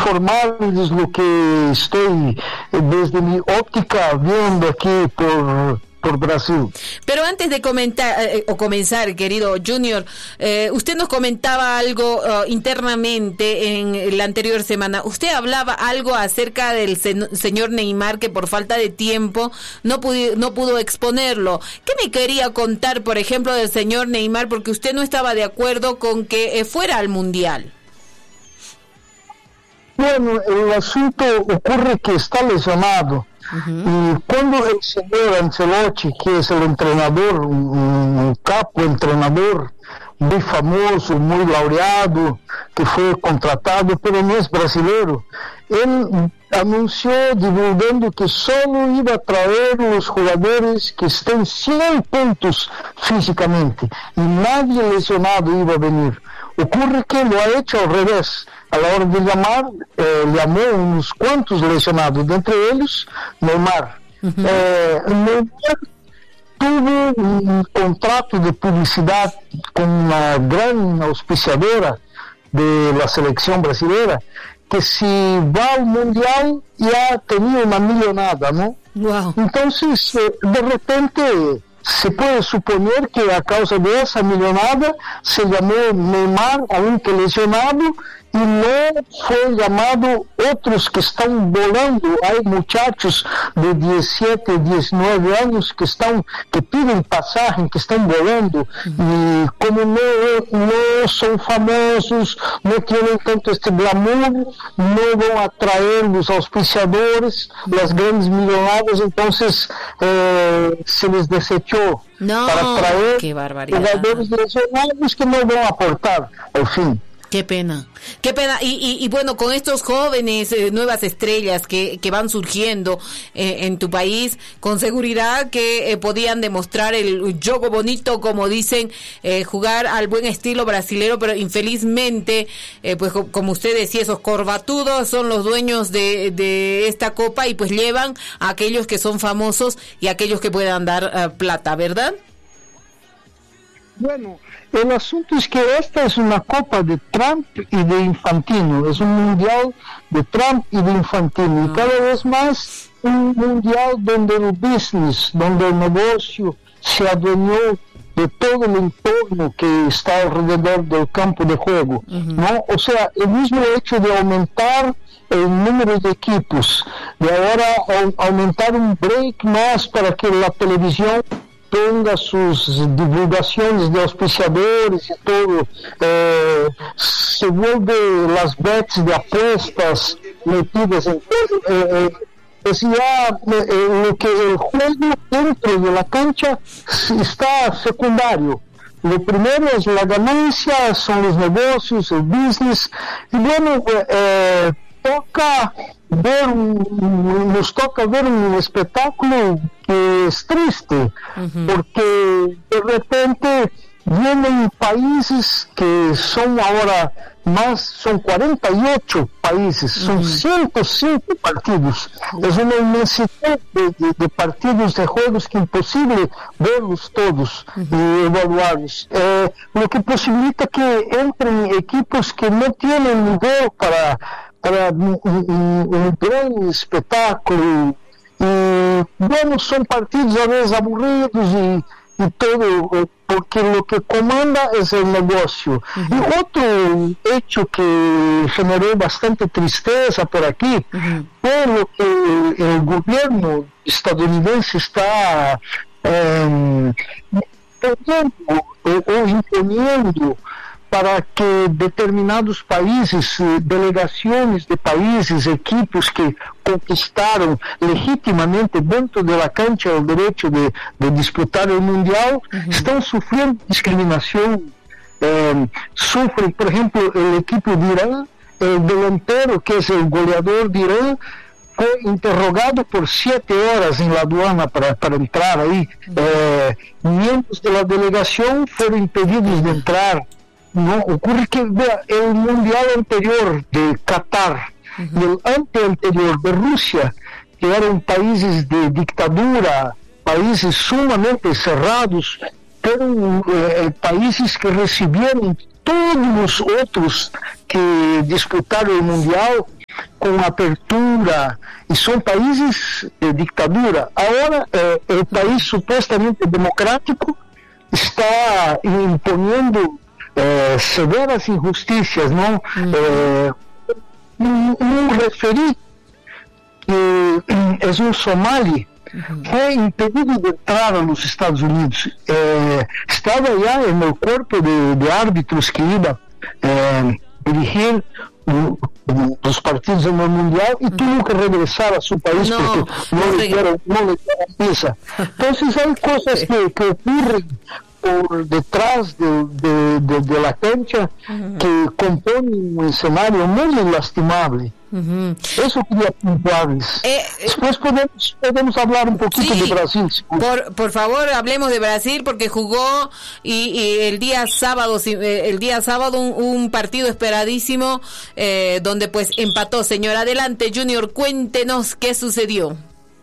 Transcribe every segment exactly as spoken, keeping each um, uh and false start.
informarles lo que estoy eh, desde mi óptica viendo aquí por, por Brasil. Pero antes de comentar eh, o comenzar, querido Junior, eh, usted nos comentaba algo uh, internamente en la anterior semana. Usted hablaba algo acerca del sen- señor Neymar, que por falta de tiempo no pudo, no pudo exponerlo. ¿Qué me quería contar, por ejemplo, del señor Neymar? Porque usted no estaba de acuerdo con que eh, fuera al Mundial. Bueno, el asunto ocurre que está lesionado. Uh-huh. Y cuando el señor Ancelotti, que es el entrenador, un capo entrenador, muy famoso, muy laureado, que fue contratado, pero no es brasileño, él anunció divulgando que solo iba a traer los jugadores que estén cien puntos físicamente y nadie lesionado iba a venir. Ocurre que lo ha hecho al revés. A la hora de llamar, eh, llamó unos cuantos lesionados, de entre ellos Neymar. Uh-huh. Eh, Neymar tuvo un contrato de publicidad con una gran auspiciadora de la selección brasileña, que si va al Mundial ya tenía una millonada, ¿no? Wow. Entonces, eh, de repente, se puede suponer que a causa de esa millonada se llamó Neymar, aunque lesionado, y no fue llamado otros que están volando. Hay muchachos de diecisiete, diecinueve años que están, que piden pasaje, que están volando, y como no, no son famosos, no tienen tanto este glamour, no van a traer los auspiciadores, las grandes millonadas, entonces eh, se les desechó no, para traer qué barbaridad. Jugadores lesionados que no van a aportar al fin. Qué pena, qué pena. Y, y, y bueno, con estos jóvenes, eh, nuevas estrellas que, que van surgiendo eh, en tu país, con seguridad que eh, podían demostrar el juego bonito, como dicen, eh, jugar al buen estilo brasilero, pero infelizmente, eh, pues como usted decía, esos corbatudos son los dueños de, de esta copa y pues llevan a aquellos que son famosos y a aquellos que puedan dar uh, plata, ¿verdad? Bueno, el asunto es que esta es una copa de Trump y de Infantino, es un mundial de Trump y de Infantino, y cada vez más un mundial donde el business, donde el negocio se adueñó de todo el entorno que está alrededor del campo de juego, uh-huh. ¿no? O sea, el mismo hecho de aumentar el número de equipos, de ahora aumentar un break más para que la televisión tenga sus divulgaciones de auspiciadores y todo, eh, se vuelve las bets de apuestas metidas en todo, eh, es ya eh, lo que el juego dentro de la cancha está secundario. Lo primero es la ganancia, son los negocios, el business, y bueno, eh, toca ver un, nos toca ver un espectáculo que es triste, uh-huh. porque de repente vienen países que son ahora más, son cuarenta y ocho países, uh-huh. son ciento cinco partidos, uh-huh. es una inmensidad de, de, de partidos, de juegos que es imposible verlos todos uh-huh. y evaluarlos, eh, lo que posibilita que entren equipos que no tienen nivel para para un, un, un gran espectáculo, y bueno, son partidos a veces aburridos y, y todo, porque lo que comanda es el negocio. Uh-huh. Y otro hecho que generó bastante tristeza por aquí, uh-huh. fue lo que el gobierno estadounidense está eh, o imponiendo para que determinados países, delegaciones de países, equipos que conquistaron legítimamente dentro de la cancha el derecho de, de disputar el mundial, uh-huh. están sufriendo discriminación. Eh, sufren, por ejemplo, el equipo de Irán, el delantero que es el goleador de Irán, fue interrogado por siete horas en la aduana para, para entrar ahí. Uh-huh. Eh, miembros de la delegación fueron impedidos de entrar. No, ocurre que vea, el mundial anterior de Qatar uh-huh. y el ante anterior de Rusia, que eran países de dictadura, países sumamente cerrados, eran eh, países que recibieron todos los otros que disputaron el mundial, con apertura, y son países de dictadura. Ahora eh, el país supuestamente democrático está imponiendo eh, severas injusticias, ¿no? Uh-huh. Eh, un, un referí que es un somalí, uh-huh, fue impedido de entrar a los Estados Unidos. Eh, estaba ya en el cuerpo de, de árbitros que iba eh, a dirigir uh, los partidos en el mundial, y tuvo que regresar a su país no, porque no, no le dieron no le dieron visa. Entonces hay cosas que, que ocurren por detrás de, de, de, de la cancha, uh-huh, que componen un escenario muy lastimable. Uh-huh. Eso quería puntuarles. Eh, eh, Después podemos, podemos hablar un poquito sí, de Brasil. Por, por favor, hablemos de Brasil, porque jugó y, y el día sábado, el día sábado un, un partido esperadísimo, eh, donde pues empató. Señor, adelante, Junior, cuéntenos qué sucedió.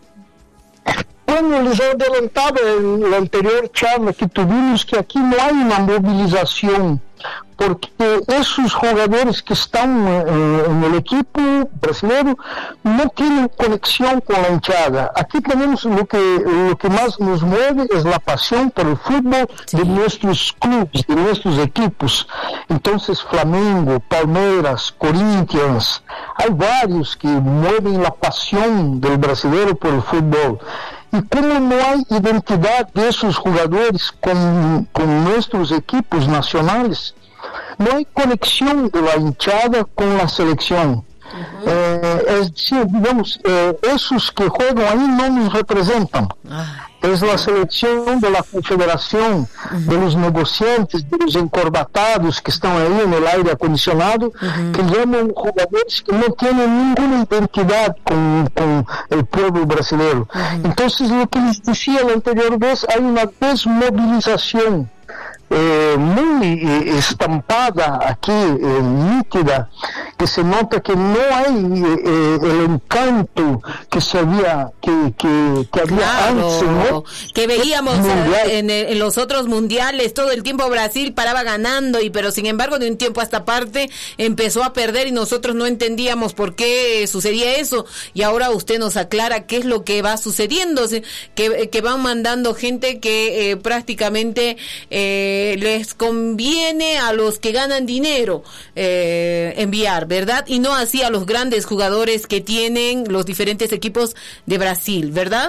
Bueno, les he adelantado en la anterior charla que tuvimos que aquí no hay una movilización, porque esos jugadores que están eh, en el equipo brasileño no tienen conexión con la hinchada. Aquí tenemos lo que, lo que más nos mueve es la pasión por el fútbol, sí, de nuestros clubes, de nuestros equipos. Entonces Flamengo, Palmeiras, Corinthians, hay varios que mueven la pasión del brasileño por el fútbol. Y como no hay identidad de esos jugadores con, con nuestros equipos nacionales, no hay conexión de la hinchada con la selección. Uh-huh. Eh, es decir, digamos, eh, esos que juegan ahí no nos representan. Uh-huh. Es la selección de la confederación, uh-huh, de los negociantes, de los encorbatados que están ahí en el aire acondicionado, uh-huh, que llaman jugadores que no tienen ninguna identidad con, con el pueblo brasileño. Uh-huh. Entonces, lo que les decía la anterior vez, hay una desmovilización Eh, muy eh, estampada aquí, eh, nítida, que se nota que no hay eh, el encanto que se había que, que, que había claro, antes, ¿no? Que veíamos en, en los otros mundiales, todo el tiempo Brasil paraba ganando, y pero sin embargo de un tiempo a esta parte empezó a perder y nosotros no entendíamos por qué sucedía eso, y ahora usted nos aclara qué es lo que va sucediendo, que, que van mandando gente que eh, prácticamente eh, les conviene a los que ganan dinero eh, enviar, ¿verdad? Y no así a los grandes jugadores que tienen los diferentes equipos de Brasil, ¿verdad?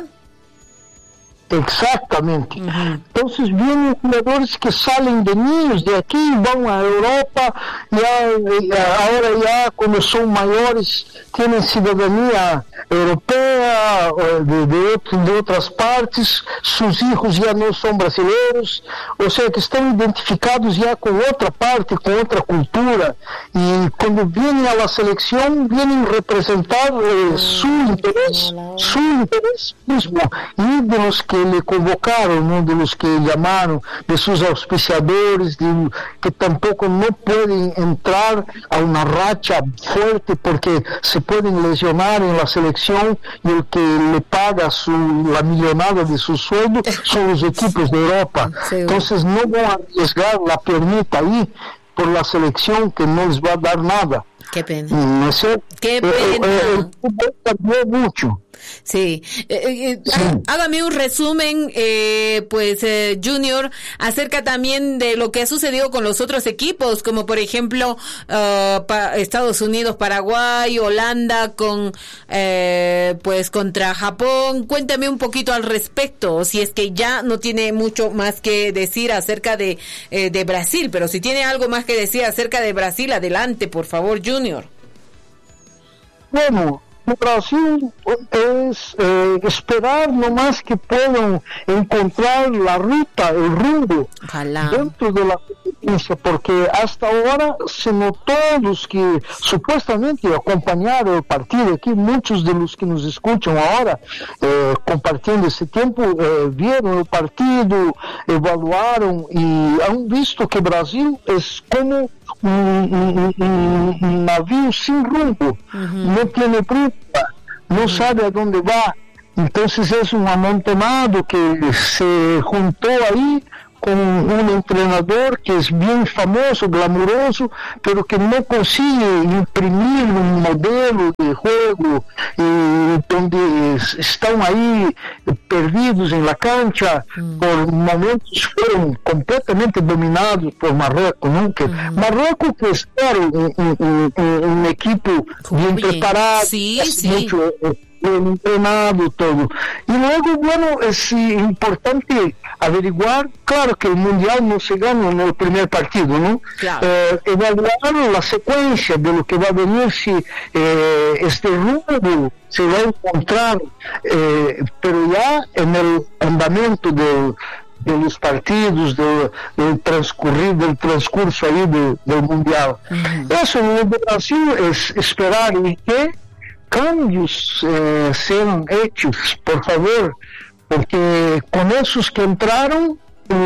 Exactamente. Uh-huh. Entonces vienen jugadores que salen de niños de aquí, van a Europa, ya, ahora ya cuando son mayores tienen ciudadanía europea, de, de, de otras partes, sus hijos ya no son brasileños, o sea que están identificados ya con otra parte, con otra cultura, y cuando vienen a la selección vienen a representar eh, su interés, su interés mismo, y de los que le convocaron, ¿no? De los que llamaron, de sus auspiciadores, de, que tampoco no pueden entrar a una racha fuerte porque se pueden lesionar en la selección, y el que le paga su, la millonada de su sueldo son los equipos de Europa. Sí. Entonces no van a arriesgar la permita ahí por la selección que no les va a dar nada. Qué pena. No sé. Qué pena. Eh, eh, el fútbol cambió mucho. Sí, eh, eh, sí. Hágame un resumen, eh, pues, eh, Junior, acerca también de lo que ha sucedido con los otros equipos, como por ejemplo uh, pa- Estados Unidos, Paraguay, Holanda, con, eh, pues, contra Japón. Cuéntame un poquito al respecto, si es que ya no tiene mucho más que decir acerca de, eh, de Brasil, pero si tiene algo más que decir acerca de Brasil, adelante, por favor, Junior. Bueno, Brasil es eh, esperar nomás que puedan encontrar la ruta, el rumbo Ojalá. dentro de la competencia, porque hasta ahora se notó los que supuestamente acompañaron el partido, aquí muchos de los que nos escuchan ahora eh, compartiendo ese tiempo, eh, vieron el partido, evaluaron y han visto que Brasil es como un, un, un, un navío sin rumbo, uh-huh. no tiene ruta, no uh-huh. sabe a dónde va. Entonces es un amontonado que se juntó ahí con un entrenador que es bien famoso, glamuroso, pero que no consigue imprimir un modelo de juego eh, donde están ahí perdidos en la cancha. Mm. Por momentos fueron completamente dominados por Marruecos, ¿no? Que mm. Marruecos que es claro, un, un, un, un equipo bien, bien preparado, sí, sí. mucho, eh, bien entrenado, todo. Y luego, bueno, es importante averiguar, claro que el Mundial no se gana en el primer partido, ¿no? Claro. Eh, evaluar la secuencia de lo que va a venir, si eh, este rumbo se va a encontrar, eh, pero ya en el andamiento del de los partidos, del, del transcurrir, del transcurso ahí de, del Mundial. Uh-huh. Eso en el Brasil es esperar y que cambios eh, sean hechos, por favor, porque con esos que entraron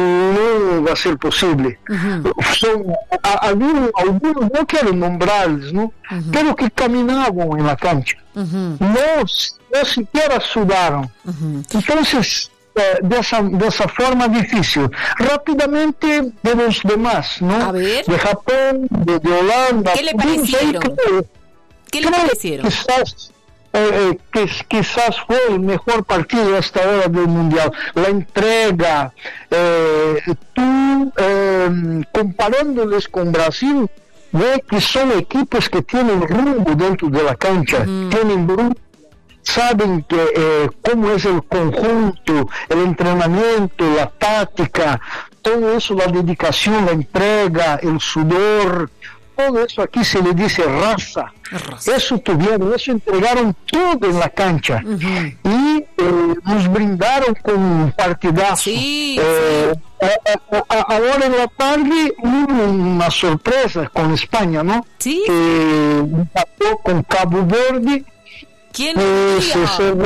no va a ser posible. Uh-huh. Son a, algunos, algunos no quiero nombrarles, ¿no? Uh-huh. Pero que caminaban en la cancha. Uh-huh. No, no siquiera sudaron. Uh-huh. Entonces, de esa, de esa forma difícil. Rápidamente de los demás, ¿no? A ver. De Japón, de, de Holanda. ¿Qué le parecieron? Creo, ¿Qué le parecieron? Quizás, eh, que, quizás fue el mejor partido hasta ahora del Mundial. La entrega, eh, tú eh, comparándoles con Brasil, ve que son equipos que tienen rumbo dentro de la cancha, uh-huh. tienen rumbo, saben que eh, cómo es el conjunto, el entrenamiento, la táctica, todo eso, la dedicación, la entrega, el sudor, todo eso aquí se le dice raza. raza. Eso tuvieron, eso entregaron todo en la cancha. Uh-huh. Y eh, nos brindaron con un partidazo. Sí, eh, sí. A, a, a, ahora en la tarde hubo una sorpresa con España, ¿no? Sí. Que empató con Cabo Verde. ¿Quién eh, se cerró,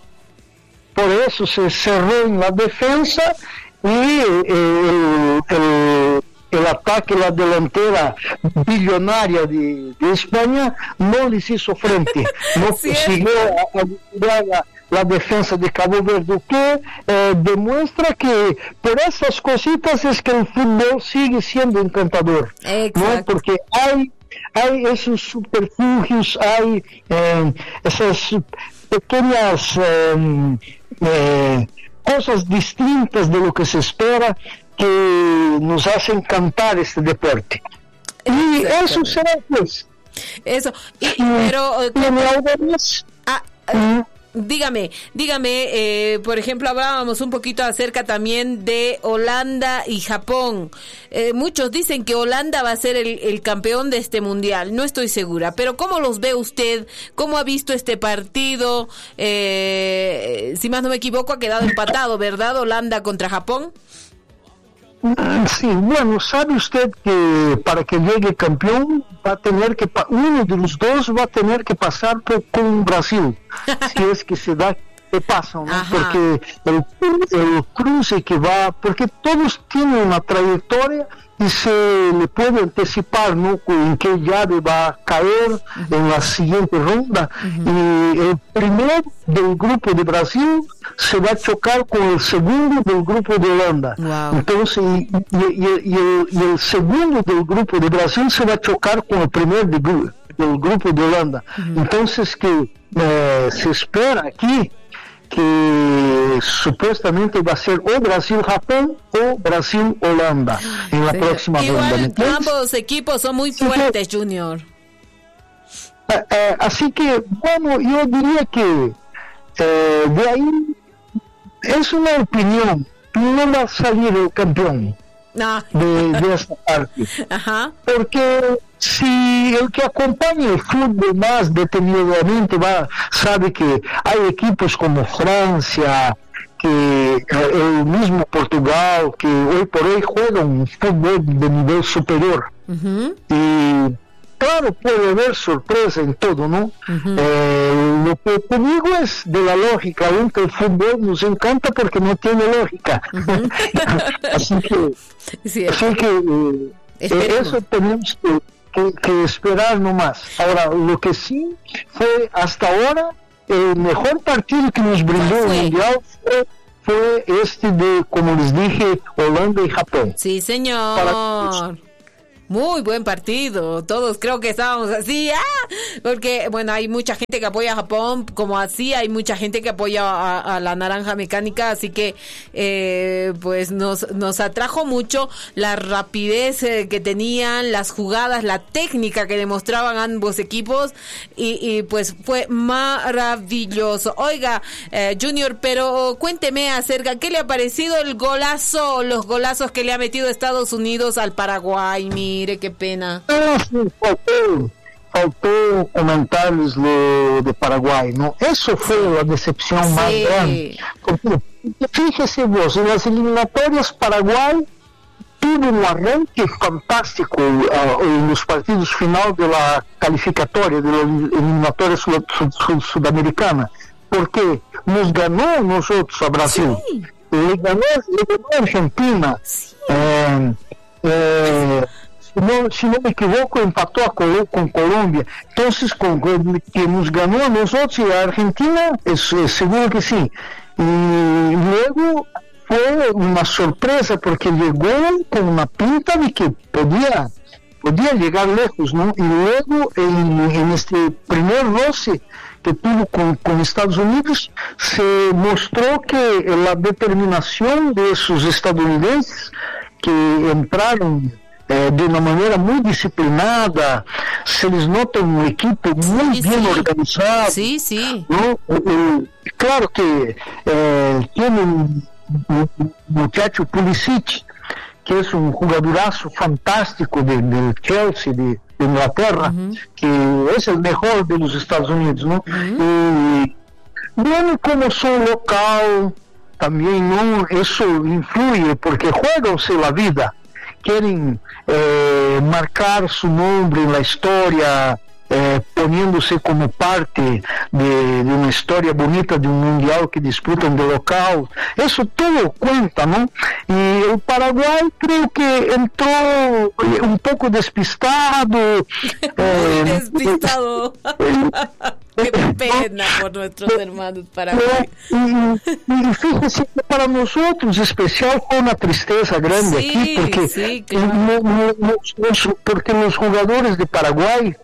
por eso se cerró en la defensa y eh, el, el, el ataque, la delantera billonaria de, de España no les hizo frente, no consiguió a, a la, la defensa de Cabo Verde, que eh, demuestra que por esas cositas es que el fútbol sigue siendo encantador, ¿no? Porque hay hay esos subterfugios, hay eh, esas pequeñas eh, eh, cosas distintas de lo que se espera que nos hacen cantar este deporte. Y eso será pues. Eso, y, pero... Y, y ah, uh, Dígame, dígame, eh, por ejemplo, hablábamos un poquito acerca también de Holanda y Japón. Eh, muchos dicen que Holanda va a ser el, el campeón de este mundial. No estoy segura, pero ¿cómo los ve usted? ¿Cómo ha visto este partido? Eh, si más no me equivoco, ha quedado empatado, ¿verdad? Holanda contra Japón. Sí, bueno, sabe usted que para que llegue campeón va a tener que, uno de los dos va a tener que pasar por, con Brasil, si es que se da, que pasa, ¿no? Porque el, el cruce que va, porque todos tienen una trayectoria y se le puede anticipar, ¿no?, en qué llave va a caer uh-huh. en la siguiente ronda. Uh-huh. Y el primero del grupo de Brasil se va a chocar con el segundo del grupo de Holanda. Wow. Entonces, y, y, y, y, el, y el segundo del grupo de Brasil se va a chocar con el primer de, del grupo de Holanda. Uh-huh. Entonces, que eh, se espera aquí que supuestamente va a ser o Brasil-Japón o Brasil-Holanda en la sí. próxima Igual, ronda. Ambos equipos son muy fuertes, sí, Junior. Eh, eh, así que, bueno, yo diría que eh, de ahí es una opinión, no va a salir el campeón ah. de, de esta parte. Ajá. Porque si el que acompaña el fútbol más detenidamente va, sabe que hay equipos como Francia, que el mismo Portugal, que hoy por hoy juegan un fútbol de nivel superior. Uh-huh. Y claro, puede haber sorpresa en todo, ¿no? Uh-huh. Eh, lo que te digo es de la lógica, aunque el fútbol nos encanta porque no tiene lógica. Uh-huh. así que, sí, así que eh, eso tenemos que Que, que esperar nomás. Ahora, lo que sí fue hasta ahora el mejor partido que nos brindó el Mundial fue, fue este de, como les dije, Holanda y Japón. Sí, señor. Para... Muy buen partido, todos creo que estábamos así, ¡ah! Porque bueno, hay mucha gente que apoya a Japón, como así, hay mucha gente que apoya a, a la naranja mecánica, así que eh, pues nos, nos atrajo mucho la rapidez eh, que tenían, las jugadas, la técnica que demostraban ambos equipos, y, y pues fue maravilloso. Oiga, eh, Junior, pero cuénteme acerca, ¿qué le ha parecido el golazo, los golazos que le ha metido Estados Unidos al Paraguay? Mi Mire, qué pena. Ah, sí, faltó, faltó comentarles de, de Paraguay, ¿no? Eso fue la decepción sí. más grande. Porque, fíjese vos, en las eliminatorias Paraguay tuvo un arranque fantástico uh, en los partidos final de la calificatoria, de la eliminatoria sud, sud, sud, sudamericana, porque nos ganó nosotros a Brasil, sí. le, ganó, le ganó a Argentina, sí. eh, eh, No, si no me equivoco, empató a Col- con Colombia. Entonces, con, con, que nos ganó a nosotros y a Argentina, es, es seguro que sí. Y luego fue una sorpresa porque llegó con una pinta de que podía, podía llegar lejos, ¿no? Y luego, en, en este primer roce que tuvo con, con Estados Unidos, se mostró que la determinación de esos estadounidenses que entraron Eh, de una manera muy disciplinada, se les nota un equipo muy sí, bien sí. organizado, sí, sí. ¿no? Eh, eh, claro que eh, tiene un, un muchacho Pulisic, que es un jugadorazo fantástico del de Chelsea, de, de Inglaterra, uh-huh. que es el mejor de los Estados Unidos, ¿no? Uh-huh. Y bueno, como son local, también, ¿no? Eso influye, porque jueganse la vida. Quieren eh, marcar su nombre en la historia, eh, poniéndose como parte de, de una historia bonita de un mundial que disputan de local. Eso todo cuenta, ¿no? Y el Paraguay creo que entró un poco despistado. eh, despistado. Eh, Qué pena por nuestros hermanos paraguayos. Y, y fíjese que para nosotros especial fue una tristeza grande sí, aquí, porque, sí, claro. no, no, no, porque los jugadores de Paraguay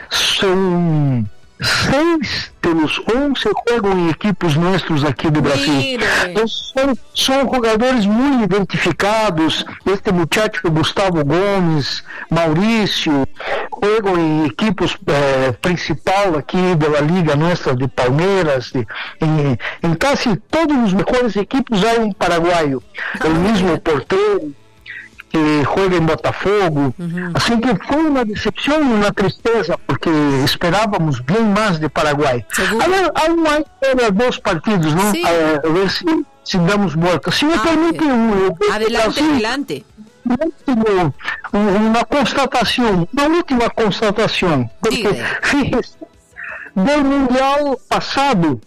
son seis de los once juegan en equipos nuestros aquí de Brasil. Son, son jugadores muy identificados. Este muchacho Gustavo Gómez, Mauricio, juegan en equipos eh, principal aquí de la liga nuestra de Palmeiras. De, en, en casi todos los mejores equipos hay un paraguayo, el mismo portero que juega en Botafogo, uh-huh. Así que fue una decepción y una tristeza porque esperábamos bien más de Paraguay. A ver, aún hay dos partidos, ¿no? Sí. A, a ver si, si damos vuelta. Si me ah, permite, un, adelante, así, adelante. Último, una constatación, una última constatación, porque fíjese, del mundial pasado,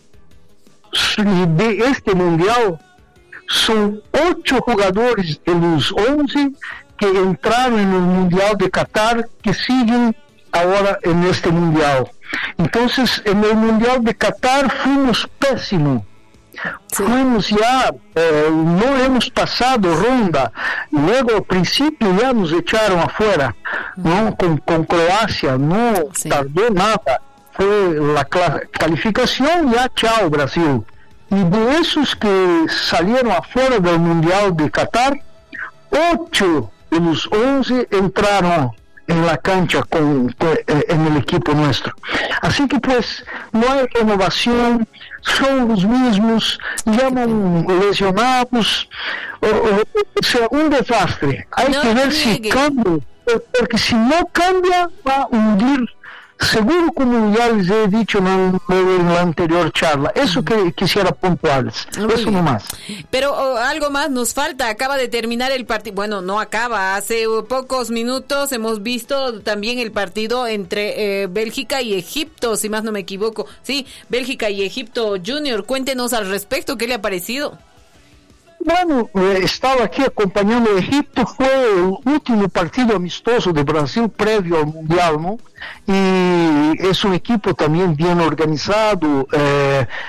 de este mundial, son ocho jugadores de los once que entraron en el Mundial de Qatar que siguen ahora en este Mundial. Entonces, en el Mundial de Qatar fuimos pésimos. Sí. Fuimos ya, eh, no hemos pasado ronda. Luego, al principio, ya nos echaron afuera, ¿no? Con, con Croacia, no sí. tardó nada. Fue la calificación, ya chao, Brasil. Y de esos que salieron afuera del Mundial de Qatar, ocho de los once entraron en la cancha con, con, en el equipo nuestro. Así que pues no hay renovación, son los mismos, llaman lesionados, o, o, o sea, un desastre. Hay no que ver si cambia, porque si no cambia va a hundir. Seguro, como ya les he dicho en, en la anterior charla, eso que quisiera puntuarles, Muy eso nomás. Pero oh, algo más nos falta, acaba de terminar el partido, bueno, no acaba, hace pocos minutos hemos visto también el partido entre eh, Bélgica y Egipto, si más no me equivoco, sí, Bélgica y Egipto. Junior, cuéntenos al respecto, ¿qué le ha parecido? Bueno, estaba aquí acompañando a Egipto, fue el último partido amistoso de Brasil previo al Mundial, ¿no? Y es un equipo también bien organizado, eh,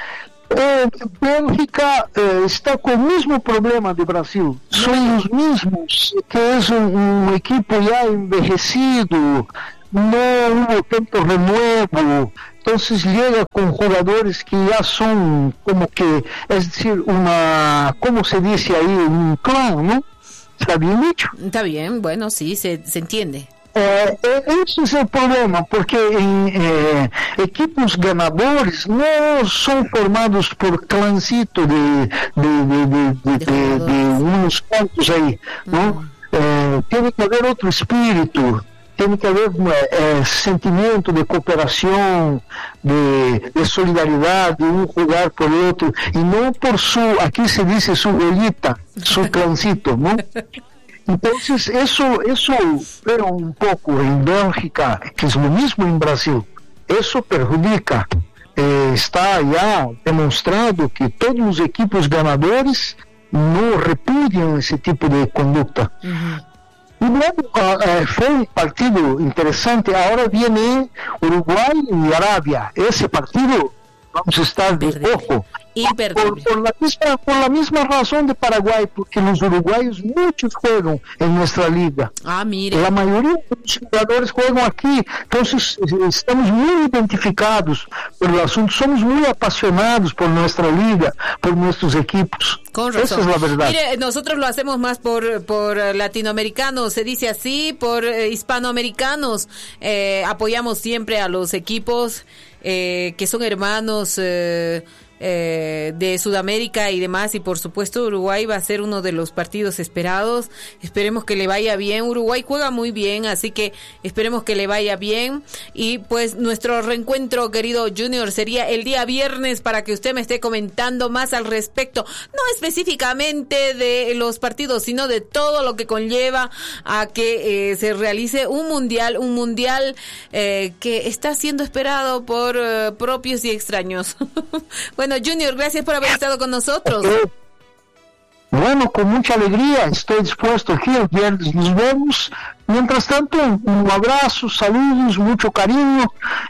Eh, Bélgica eh, está con el mismo problema de Brasil. Son los mismos, que es un, un equipo ya envejecido, no hubo tanto renuevo, entonces llega con jugadores que ya son como que, es decir, una, ¿cómo se dice ahí? Un clan, ¿no? ¿Está bien dicho? Está bien, bueno, sí, se, se entiende. Eh, ese es el problema, porque en, eh, equipos ganadores no son formados por clancito de, de, de, de, de, de, de unos cuantos ahí, ¿no? Uh-huh. Eh, tiene que haber otro espíritu, tiene que haber eh, sentimiento de cooperación, de, de solidaridad, de un jugar por el otro, y no por su, aquí se dice su bolita, su clancito, ¿no? Entonces eso, eso, pero un poco en Bélgica, que es lo mismo en Brasil, eso perjudica. Eh, está ya demostrado que todos los equipos ganadores no repudian ese tipo de conducta. Uh-huh. Y luego uh, uh, fue un partido interesante. Ahora viene Uruguay y Arabia. Ese partido vamos a estar de ojo. Por, por, la misma, por la misma razón de Paraguay, porque los uruguayos muchos juegan en nuestra liga. Ah, mire. La mayoría de los jugadores juegan aquí, entonces estamos muy identificados por el asunto, somos muy apasionados por nuestra liga, por nuestros equipos. Con razón. Esa es la verdad. Mire, nosotros lo hacemos más por, por latinoamericanos, se dice así, por eh, hispanoamericanos. Eh, apoyamos siempre a los equipos eh, que son hermanos eh, Eh, de Sudamérica y demás, y por supuesto Uruguay va a ser uno de los partidos esperados. Esperemos que le vaya bien. Uruguay juega muy bien, así que esperemos que le vaya bien. Y pues nuestro reencuentro, querido Junior, sería el día viernes para que usted me esté comentando más al respecto, no específicamente de los partidos, sino de todo lo que conlleva a que eh, se realice un mundial, un mundial eh, que está siendo esperado por eh, propios y extraños. Bueno, Junior, gracias por haber estado con nosotros. Okay. Bueno, con mucha alegría, estoy dispuesto aquí, el viernes nos vemos. Mientras tanto, un abrazo, saludos, mucho cariño,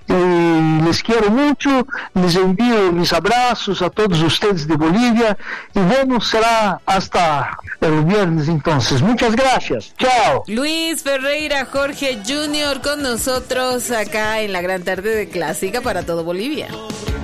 eh, les quiero mucho, les envío mis abrazos a todos ustedes de Bolivia, y bueno, será hasta el viernes entonces. Muchas gracias, chao. Luis Ferreira Jorge Junior con nosotros acá en la gran tarde de Clásica para todo Bolivia.